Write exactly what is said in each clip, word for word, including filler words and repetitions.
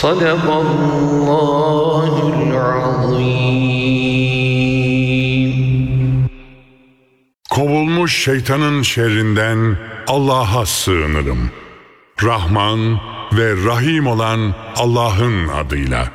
Sadakallahul azim. Kovulmuş şeytanın şerrinden Allah'a sığınırım. Rahman ve Rahim olan Allah'ın adıyla.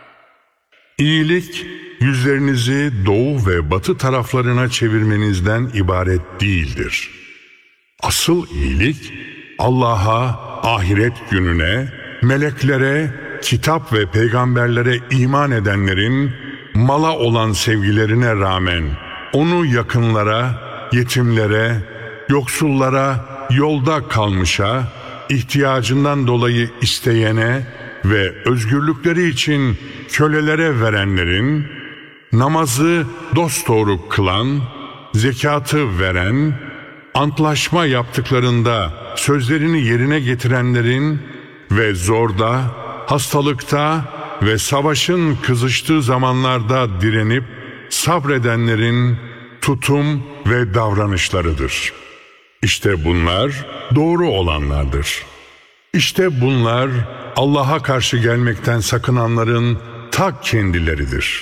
İyilik, yüzlerinizi doğu ve batı taraflarına çevirmenizden ibaret değildir. Asıl iyilik, Allah'a, ahiret gününe, meleklere, kitap ve peygamberlere iman edenlerin mala olan sevgilerine rağmen onu yakınlara, yetimlere, yoksullara, yolda kalmışa, ihtiyacından dolayı isteyene ve özgürlükleri için kölelere verenlerin, namazı dosdoğru kılan, zekatı veren, antlaşma yaptıklarında sözlerini yerine getirenlerin ve zorda, hastalıkta ve savaşın kızıştığı zamanlarda direnip sabredenlerin tutum ve davranışlarıdır. İşte bunlar doğru olanlardır. İşte bunlar Allah'a karşı gelmekten sakınanların ta kendileridir.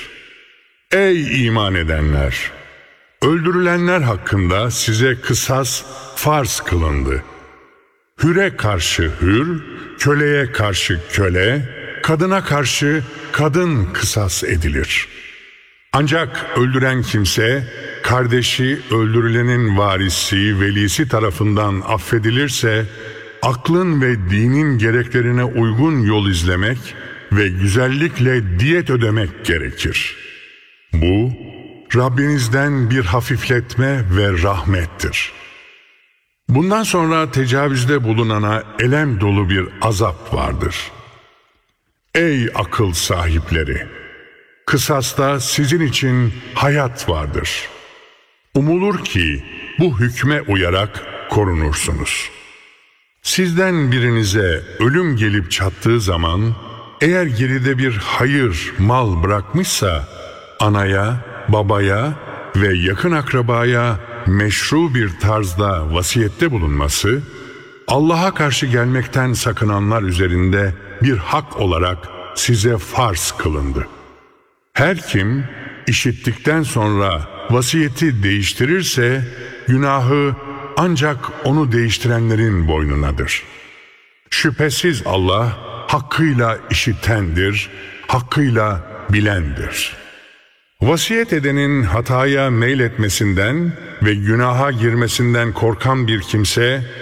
Ey iman edenler! Öldürülenler hakkında size kısas farz kılındı. Hüre karşı hür, köleye karşı köle, kadına karşı kadın kısas edilir. Ancak öldüren kimse, kardeşi öldürülenin varisi, velisi tarafından affedilirse, aklın ve dinin gereklerine uygun yol izlemek ve güzellikle diyet ödemek gerekir. Bu, Rabbinizden bir hafifletme ve rahmettir. Bundan sonra tecavüzde bulunana elem dolu bir azap vardır. Ey akıl sahipleri! Kısasta sizin için hayat vardır. Umulur ki bu hükme uyarak korunursunuz. Sizden birinize ölüm gelip çattığı zaman, eğer geride bir hayır, mal bırakmışsa, anaya, babaya ve yakın akrabaya meşru bir tarzda vasiyette bulunması, Allah'a karşı gelmekten sakınanlar üzerinde bir hak olarak size farz kılındı. Her kim işittikten sonra vasiyeti değiştirirse, günahı ancak onu değiştirenlerin boynunadır. Şüphesiz Allah hakkıyla işitendir, hakkıyla bilendir. Vasiyet edenin hataya meyletmesinden ve günaha girmesinden korkan bir kimse,